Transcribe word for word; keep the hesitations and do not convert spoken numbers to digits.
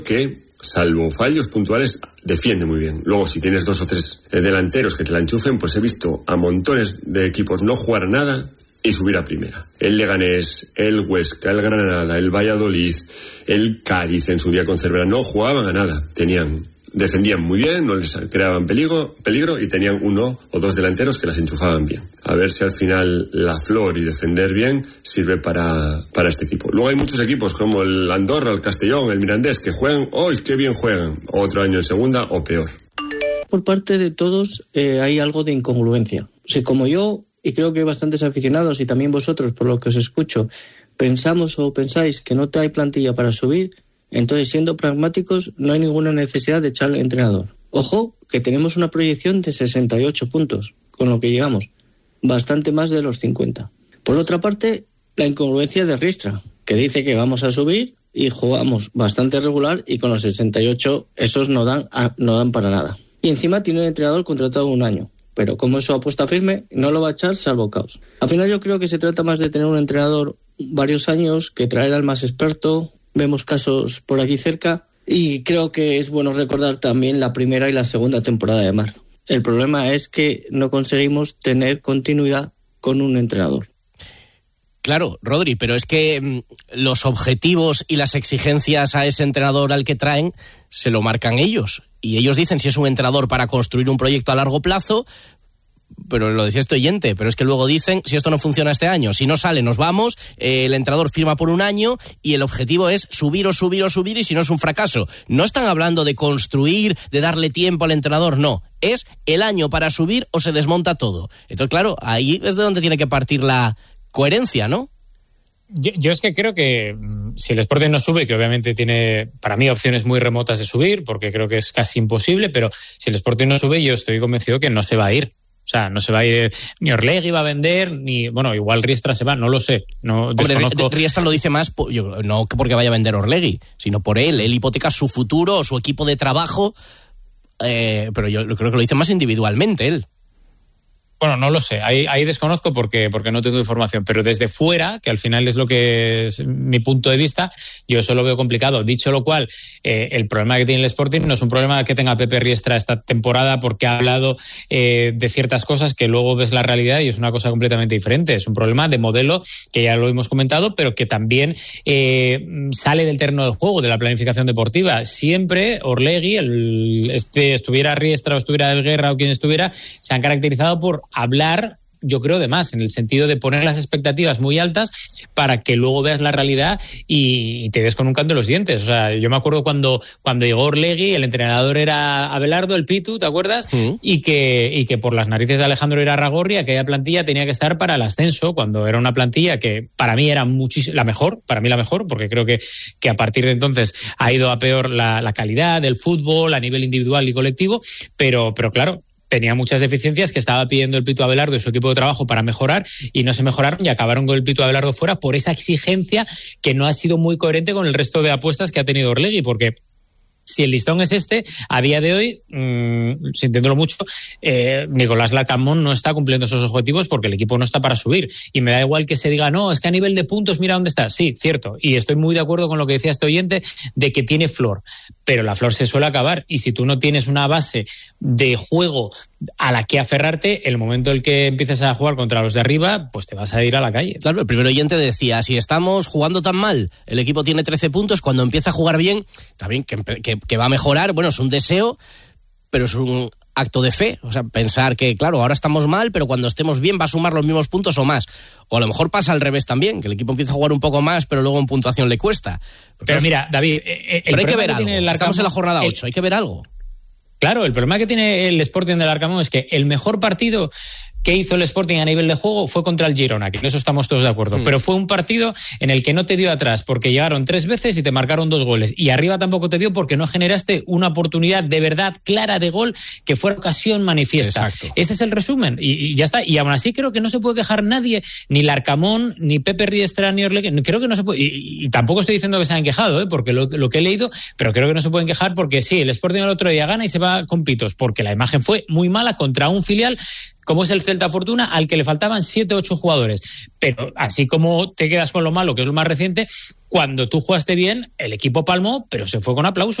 que, salvo fallos puntuales, defiende muy bien. Luego, si tienes dos o tres delanteros que te la enchufen, pues he visto a montones de equipos no jugar nada y subir a primera. El Leganés, el Huesca, el Granada, el Valladolid, el Cádiz en su día con Cervera no jugaban a nada. Tenían, defendían muy bien, no les creaban peligro, peligro y tenían uno o dos delanteros que las enchufaban bien. A ver si al final la flor y defender bien sirve para, para este equipo. Luego hay muchos equipos como el Andorra, el Castellón, el Mirandés que juegan, ¡hoy qué bien juegan! Otro año en segunda o peor. Por parte de todos eh, hay algo de incongruencia. O sea, como yo, y creo que hay bastantes aficionados y también vosotros, por lo que os escucho, pensamos o pensáis que no te hay plantilla para subir, entonces, siendo pragmáticos, no hay ninguna necesidad de echar al entrenador. Ojo, que tenemos una proyección de sesenta y ocho puntos, con lo que llegamos, bastante más de los cincuenta. Por otra parte, la incongruencia de Riestra, que dice que vamos a subir y jugamos bastante regular y con los sesenta y ocho esos no dan, a, no dan para nada. Y encima tiene un entrenador contratado un año. Pero como es su apuesta firme, no lo va a echar salvo caos. Al final yo creo que se trata más de tener un entrenador varios años que traer al más experto. Vemos casos por aquí cerca y creo que es bueno recordar también la primera y la segunda temporada de Mar. El problema es que no conseguimos tener continuidad con un entrenador. Claro, Rodri, pero es que mmm, los objetivos y las exigencias a ese entrenador al que traen se lo marcan ellos. Y ellos dicen si es un entrenador para construir un proyecto a largo plazo, pero lo decía este oyente, pero es que luego dicen si esto no funciona este año, si no sale nos vamos, eh, el entrenador firma por un año y el objetivo es subir o subir o subir y si no es un fracaso. No están hablando de construir, de darle tiempo al entrenador, no. Es el año para subir o se desmonta todo. Entonces, claro, ahí es de donde tiene que partir la coherencia, ¿no? Yo, yo es que creo que si el Sporting no sube, que obviamente tiene para mí opciones muy remotas de subir, porque creo que es casi imposible, pero si el Sporting no sube, yo estoy convencido que no se va a ir. O sea, no se va a ir, ni Orlegui va a vender, ni, bueno, igual Riestra se va, no lo sé. No, Hombre, desconozco. Riestra lo dice más, yo, no porque vaya a vender Orlegui, sino por él. Él hipoteca su futuro o su equipo de trabajo, eh, pero yo creo que lo dice más individualmente él. Bueno, no lo sé, ahí, ahí desconozco porque, porque no tengo información, pero desde fuera, que al final es lo que es mi punto de vista, yo eso lo veo complicado. Dicho lo cual, eh, el problema que tiene el Sporting no es un problema que tenga Pepe Riestra esta temporada porque ha hablado eh, de ciertas cosas que luego ves la realidad y es una cosa completamente diferente. Es un problema de modelo que ya lo hemos comentado, pero que también eh, sale del terreno de juego, de la planificación deportiva. Siempre Orlegui, el, este, estuviera Riestra o estuviera Del Guerra o quien estuviera, se han caracterizado por hablar, yo creo, de más, en el sentido de poner las expectativas muy altas para que luego veas la realidad y te des con un canto en los dientes. O sea, yo me acuerdo cuando, cuando llegó Orlegui, el entrenador era Abelardo, el Pitu, ¿te acuerdas? Uh-huh. Y que, y que por las narices de Alejandro Irarragorri aquella plantilla tenía que estar para el ascenso, cuando era una plantilla que para mí era muchísimo, la mejor, para mí la mejor, porque creo que, que a partir de entonces ha ido a peor la, la calidad del fútbol a nivel individual y colectivo, pero, pero claro, tenía muchas deficiencias que estaba pidiendo el Pitu Abelardo y su equipo de trabajo para mejorar y no se mejoraron y acabaron con el Pitu Abelardo fuera por esa exigencia que no ha sido muy coherente con el resto de apuestas que ha tenido Orlegui, porque si el listón es este, a día de hoy, mmm, sintiéndolo mucho, eh, Nicolás Larcamón no está cumpliendo esos objetivos porque el equipo no está para subir. Y me da igual que se diga, no, es que a nivel de puntos mira dónde está. Sí, cierto. Y estoy muy de acuerdo con lo que decía este oyente de que tiene flor. Pero la flor se suele acabar. Y si tú no tienes una base de juego a la que aferrarte, el momento en el que empieces a jugar contra los de arriba, pues te vas a ir a la calle. Claro, el primer oyente decía, si estamos jugando tan mal, el equipo tiene trece puntos, cuando empieza a jugar bien, también que, que, que va a mejorar, bueno, es un deseo, pero es un acto de fe. O sea, pensar que, claro, ahora estamos mal, pero cuando estemos bien va a sumar los mismos puntos o más. O a lo mejor pasa al revés también, que el equipo empieza a jugar un poco más, pero luego en puntuación le cuesta. Pero, pero mira, David, el pero hay que ver que algo. Tiene el Arcamón, estamos en la jornada el... ocho, hay que ver algo. Claro, el problema que tiene el Sporting del Arcamón es que el mejor partido que hizo el Sporting a nivel de juego fue contra el Girona, que en eso estamos todos de acuerdo, mm. pero fue un partido en el que no te dio atrás porque llegaron tres veces y te marcaron dos goles, y arriba tampoco te dio porque no generaste una oportunidad de verdad clara de gol que fuera ocasión manifiesta. Exacto. Ese es el resumen, y, y ya está, y aún así creo que no se puede quejar nadie, ni Larcamón, ni Pepe Riestra, ni Orlegui, creo que no se puede, y, y tampoco estoy diciendo que se hayan quejado, ¿eh? porque lo, lo que he leído, pero creo que no se pueden quejar porque sí, el Sporting el otro día gana y se va con pitos, porque la imagen fue muy mala contra un filial como es el Celta Fortuna, al que le faltaban siete o ocho jugadores. Pero así como te quedas con lo malo, que es lo más reciente, cuando tú jugaste bien, el equipo palmó, pero se fue con aplauso.